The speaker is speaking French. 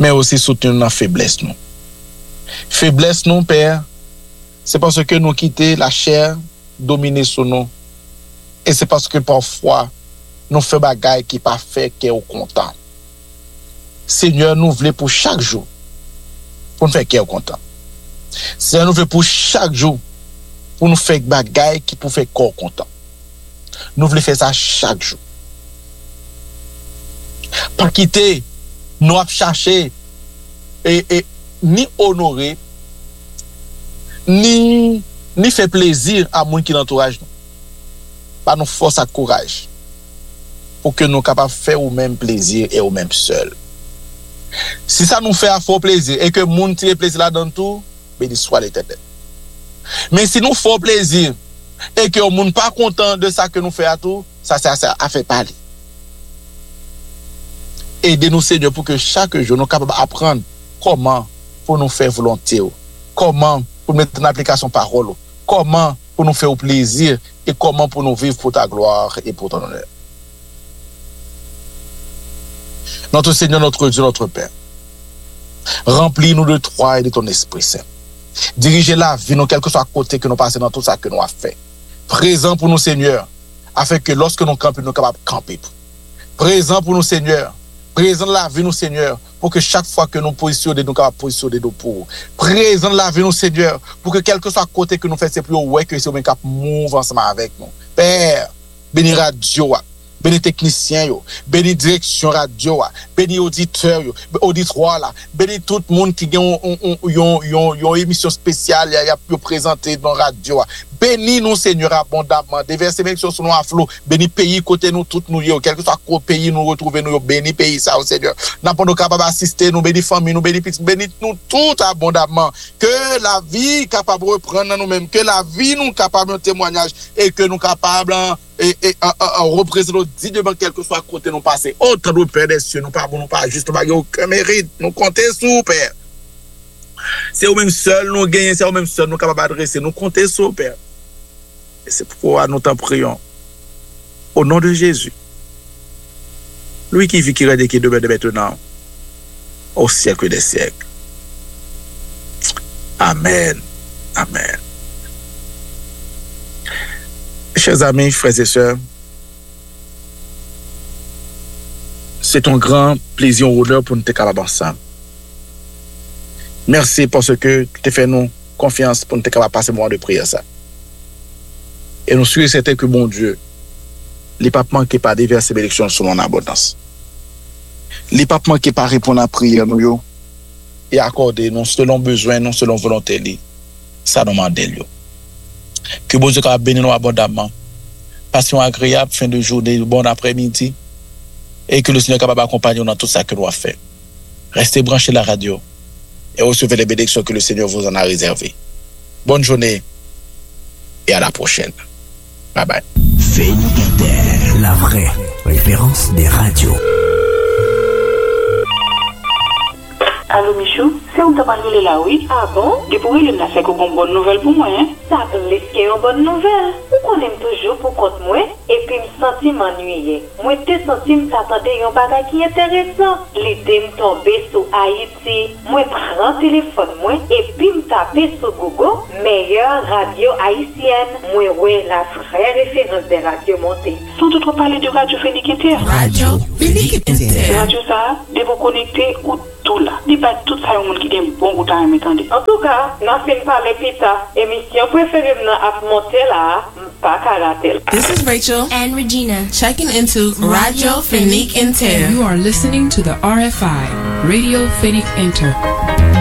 mais aussi soutenir dans faiblesse nous. Faiblesse nous, Père, c'est parce que nous quittons la chair dominée sur nous. Et c'est parce que parfois, nous faisons des choses qui ne sont pas faites qui est content. Seigneur, nous voulons pour chaque jour, pour nous faire qui est content. Seigneur, nous voulons pour chaque jour, pour nous faire des choses qui pour faire corps content. Nous voulons faire ça chaque jour. Pas quitter, nous avons cherché et ni honorer, ni faire plaisir à gens qui l'entourage nous. Pas nous force à courage pour que nous soyons capables de faire au même plaisir et au même seul. Si ça nous fait à fort plaisir et que les gens tirent plaisir là-dedans tout, béni soit l'Éternel. Mais si nous faisons plaisir et que les gens ne sont pas contents de ça que nous faisons à tout, ça a fait parler. Aidez-nous, Seigneur, pour que chaque jour nous soyons capables d'apprendre comment pour nous faire volonté, comment pour mettre en application parole, comment pour nous faire plaisir et comment pour nous vivre pour ta gloire et pour ton honneur. Notre Seigneur, notre Dieu, notre Père, remplis-nous de toi et de ton Esprit Saint. Dirigez la vie, nous, quel que soit le côté que nous passons dans tout ça que nous avons fait. Présent pour nous, Seigneur, afin que lorsque nous campons, nous sommes capables de camper. Présent pour nous, Seigneur. Présent la vie, nous, Seigneur, pour que chaque fois que nous positionnons, nous sommes capables de positionner nous pour. Présent la vie, nous, Seigneur, pour que quel que soit le côté que nous faisons, c'est plus ouais que c'est au même cap move ensemble avec nous. Père, bénis radio, bénis technicien, bénis direction radio, bénis auditeur, auditoire là, bénis tout le monde qui a une émission spéciale, il y a présenté dans radio. Bénis nous, Seigneur, abondamment. Déverser bénédiction sur nous à flot. Bénis pays côté nous, tout nous, quel que soit le pays nous retrouver nous, bénis pays ça, Seigneur. N'a pas nous capable d'assister, nous bénis famille, nous bénis petits, bénis nous tout abondamment. Que la vie capable de reprendre nous-mêmes, que la vie nous capable de témoignage et que nous capable représenter dignement quel que soit le côté nous passer. Autre nous Père des cieux, nous pas juste pas aucun mérite, nous compter sur Père. C'est au même seul nous gagner, c'est au même seul nous capable d'adresser, nous compter sur Père. Et c'est pourquoi nous t'en prions. Au nom de Jésus. Lui qui vit, qui règne, qui demeure de maintenant. Au siècle des siècles. Amen. Amen. Chers amis, frères et sœurs, c'est un grand plaisir et honneur pour nous être capables ensemble. Merci parce que tu fais nous confiance pour nous être capables de passer le moment de prière ça. Et nous sommes certains que bon Dieu, les papes manquent pas déverser bénédictions sur mon abondance. Les papes manquent pas répondre à prière nous et accorder non selon besoin, non selon volonté, ça nous demande nous. Que bon Dieu soit béni nous abondamment. Passion agréable, fin de journée, bon après-midi. Et que le Seigneur soit capable d'accompagner nous dans tout ça que nous avons fait. Restez branchés à la radio et recevez les bénédictions que le Seigneur vous en a réservées. Bonne journée et à la prochaine. Bye bye. Phénique Inter, la vraie référence des radios. Allô Michou, c'est où t'as parlé là, oui? Ah bon? Depuis il m'a fait une bonne nouvelle pour moi, hein? Ça peut laisser une bonne nouvelle. Ou qu'on aime toujours pour compte moi, et puis me sentir m'ennuyer. Moi, te sentis m'attendais un bagage qui est intéressant. L'idée me tomber sur Haïti. Moi, prends téléphone moi, et puis me taper sur Google, meilleure radio haïtienne. Moi, ouais, la vraie référence des radios montées. Sans doute parler de Radio Phénique Inter. Radio Phénique Inter. Radio ça, de vous connecter ou tout là. Dis pas tout ça au monde qui aime bon goût à m'entendre. En tout cas, n'a fin parler pita. Émission préférée à monter là, pas karatel. This is Rachel and Regina checking into Radio Phénique Inter. You are listening to the RFI, Radio Phénique Inter.